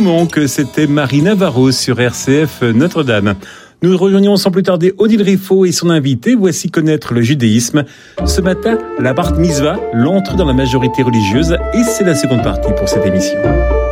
que c'était Marie Navarro sur RCF Notre-Dame. Nous rejoignons sans plus tarder Odile Riffaut et son invité. Voici connaître le judaïsme. Ce matin, la Bar Mitzvah, l'entrée dans la majorité religieuse, et c'est la seconde partie pour cette émission.